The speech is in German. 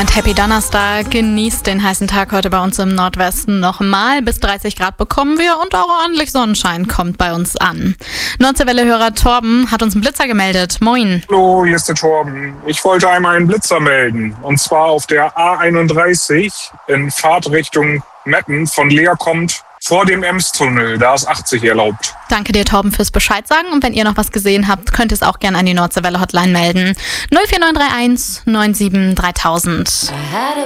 und Happy Donnerstag. Genießt den heißen Tag heute bei uns im Nordwesten nochmal. Bis 30 Grad bekommen wir und auch ordentlich Sonnenschein kommt bei uns an. Nordseewelle-Hörer Torben hat uns einen Blitzer gemeldet. Moin. Hallo, hier ist der Torben. Ich wollte einmal einen Blitzer melden. Und zwar auf der A31 in Fahrtrichtung Meppen von Leer kommt vor dem Emstunnel. Da ist 80 erlaubt. Danke dir, Torben, fürs Bescheid sagen. Und wenn ihr noch was gesehen habt, könnt ihr es auch gerne an die Nordseewelle-Hotline melden. 04931 97 3000.